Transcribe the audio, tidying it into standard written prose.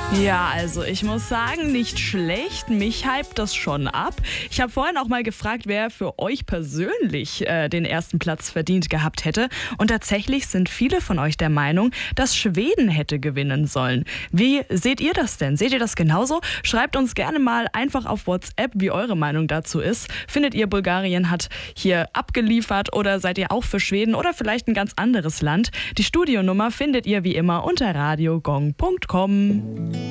Ja, also ich muss sagen, nicht schlecht. Mich hypt das schon ab. Ich habe vorhin auch mal gefragt, wer für euch persönlich den ersten Platz verdient gehabt hätte. Und tatsächlich sind viele von euch der Meinung, dass Schweden hätte gewinnen sollen. Wie seht ihr das denn? Seht ihr das genauso? Schreibt uns gerne mal einfach auf WhatsApp, wie eure Meinung dazu ist. Findet ihr, Bulgarien hat hier abgeliefert oder seid ihr auch für Schweden oder vielleicht ein ganz anderes Land? Die Studionummer findet ihr wie immer unter radiogong.com.